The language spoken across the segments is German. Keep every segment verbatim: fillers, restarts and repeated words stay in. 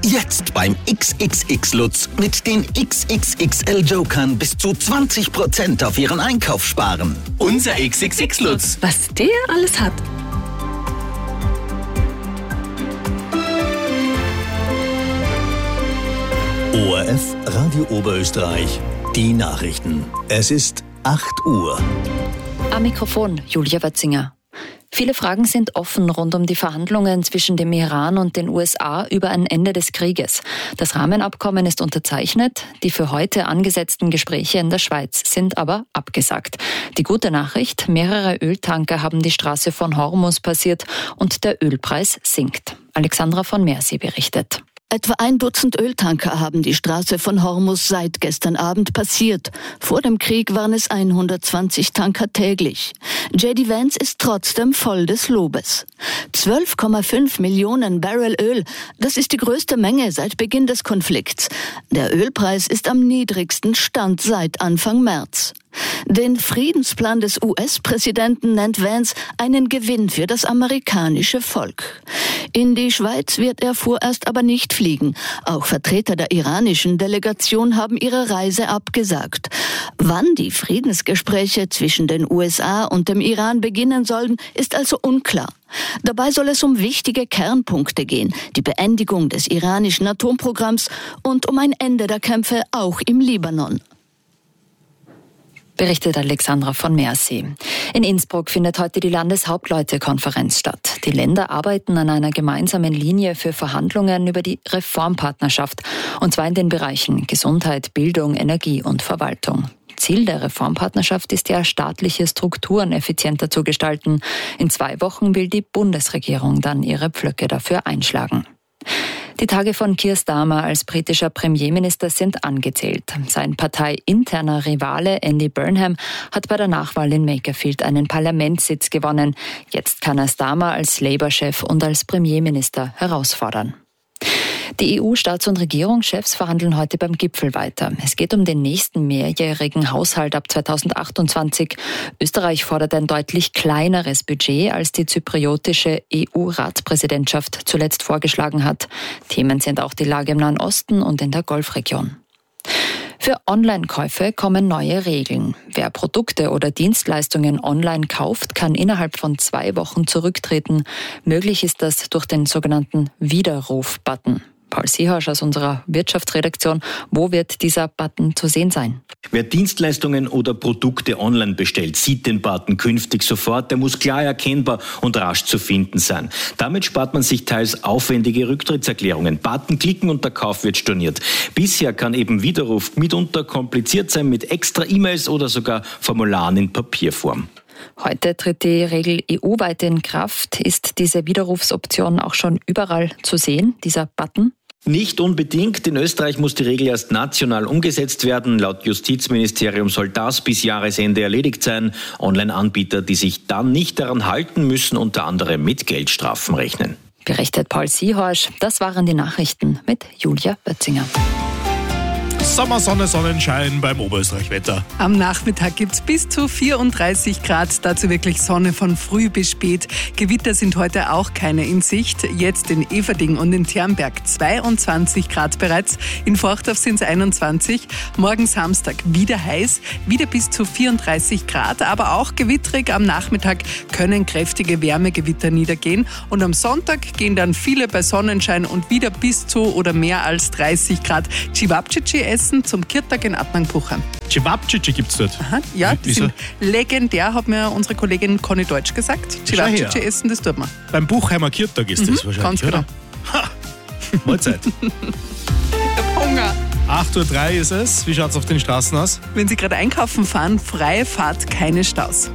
Jetzt beim X X X Lutz mit den X X X L-Jokern bis zu zwanzig Prozent auf Ihren Einkauf sparen. Unser X X X Lutz. Was der alles hat. O R F Radio Oberösterreich, die Nachrichten. Es ist acht Uhr. Am Mikrofon Julia Wötzinger. Viele Fragen sind offen rund um die Verhandlungen zwischen dem Iran und den U S A über ein Ende des Krieges. Das Rahmenabkommen ist unterzeichnet, die für heute angesetzten Gespräche in der Schweiz sind aber abgesagt. Die gute Nachricht, mehrere Öltanker haben die Straße von Hormuz passiert und der Ölpreis sinkt. Alexandra von Mersi berichtet. Etwa ein Dutzend Öltanker haben die Straße von Hormuz seit gestern Abend passiert. Vor dem Krieg waren es hundertzwanzig Tanker täglich. J D Vance ist trotzdem voll des Lobes. zwölf Komma fünf Millionen Barrel Öl, das ist die größte Menge seit Beginn des Konflikts. Der Ölpreis ist am niedrigsten Stand seit Anfang März. Den Friedensplan des U S-Präsidenten nennt Vance einen Gewinn für das amerikanische Volk. In die Schweiz wird er vorerst aber nicht fliegen. Auch Vertreter der iranischen Delegation haben ihre Reise abgesagt. Wann die Friedensgespräche zwischen den U S A und dem Iran beginnen sollen, ist also unklar. Dabei soll es um wichtige Kernpunkte gehen, die Beendigung des iranischen Atomprogramms und um ein Ende der Kämpfe auch im Libanon. Berichtet Alexandra von Mersi. In Innsbruck findet heute die Landeshauptleutekonferenz statt. Die Länder arbeiten an einer gemeinsamen Linie für Verhandlungen über die Reformpartnerschaft, und zwar in den Bereichen Gesundheit, Bildung, Energie und Verwaltung. Ziel der Reformpartnerschaft ist ja, staatliche Strukturen effizienter zu gestalten. In zwei Wochen will die Bundesregierung dann ihre Pflöcke dafür einschlagen. Die Tage von Keir Starmer als britischer Premierminister sind angezählt. Sein parteiinterner Rivale Andy Burnham hat bei der Nachwahl in Makerfield einen Parlamentssitz gewonnen. Jetzt kann er Starmer als Labour-Chef und als Premierminister herausfordern. Die E U-Staats- und Regierungschefs verhandeln heute beim Gipfel weiter. Es geht um den nächsten mehrjährigen Haushalt ab zweitausendachtundzwanzig. Österreich fordert ein deutlich kleineres Budget, als die zypriotische E U-Ratspräsidentschaft zuletzt vorgeschlagen hat. Themen sind auch die Lage im Nahen Osten und in der Golfregion. Für Online-Käufe kommen neue Regeln. Wer Produkte oder Dienstleistungen online kauft, kann innerhalb von zwei Wochen zurücktreten. Möglich ist das durch den sogenannten Widerruf-Button. Paul Seehorsch aus unserer Wirtschaftsredaktion. Wo wird dieser Button zu sehen sein? Wer Dienstleistungen oder Produkte online bestellt, sieht den Button künftig sofort. Der muss klar erkennbar und rasch zu finden sein. Damit spart man sich teils aufwendige Rücktrittserklärungen. Button klicken und der Kauf wird storniert. Bisher kann eben Widerruf mitunter kompliziert sein mit extra E-Mails oder sogar Formularen in Papierform. Heute tritt die Regel E U-weit in Kraft. Ist diese Widerrufsoption auch schon überall zu sehen, dieser Button? Nicht unbedingt. In Österreich muss die Regel erst national umgesetzt werden. Laut Justizministerium soll das bis Jahresende erledigt sein. Online-Anbieter, die sich dann nicht daran halten, müssen unter anderem mit Geldstrafen rechnen. Berichtet Paul Seehorsch. Das waren die Nachrichten mit Julia Bötzinger. Sommer, Sonne, Sonnenschein beim Oberösterreich-Wetter. Am Nachmittag gibt es bis zu vierunddreißig Grad, dazu wirklich Sonne von früh bis spät. Gewitter sind heute auch keine in Sicht. Jetzt in Everding und in Ternberg zweiundzwanzig Grad bereits. In Forchdorf sind es einundzwanzig. Morgen Samstag wieder heiß, wieder bis zu vierunddreißig Grad, aber auch gewittrig. Am Nachmittag können kräftige Wärmegewitter niedergehen. Und am Sonntag gehen dann viele bei Sonnenschein und wieder bis zu oder mehr als dreißig Grad. Cevapcici essen zum Kirtag in Adnang-Puchheim. Cevapcici gibt's dort. Aha, ja, die Wieso? sind legendär, hat mir unsere Kollegin Conny Deutsch gesagt. Cevapcici essen, das tut man. Beim Buchheimer Kirtag ist das Mhm, wahrscheinlich, ganz genau. oder? Ha! Mahlzeit. Ich hab Hunger. acht Uhr drei ist es. Wie schaut's auf den Straßen aus? Wenn Sie gerade einkaufen fahren, freie Fahrt, keine Staus.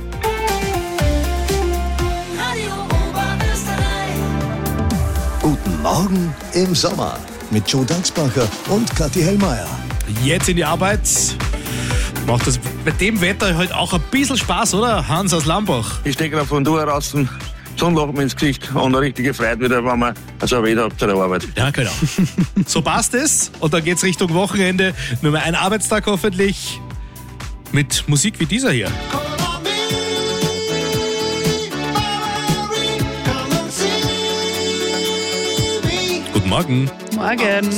Guten Morgen im Sommer mit Joe Daxbacher und Kathi Hellmeier. Jetzt in die Arbeit. Macht das bei dem Wetter halt auch ein bisschen Spaß, oder? Hans aus Lambach. Ich stecke von da raus, Sonnenlachen ins Gesicht und eine richtige Freude wieder, wenn man so ein Wetter hat zu der Arbeit. Ja, genau. So passt es. Und dann geht's Richtung Wochenende. Nur mal ein Arbeitstag hoffentlich mit Musik wie dieser hier. Guten Morgen. Morgen.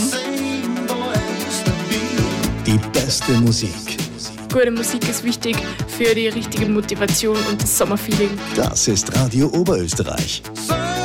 Die beste Musik. Gute Musik ist wichtig für die richtige Motivation und das Sommerfeeling. Das ist Radio Oberösterreich.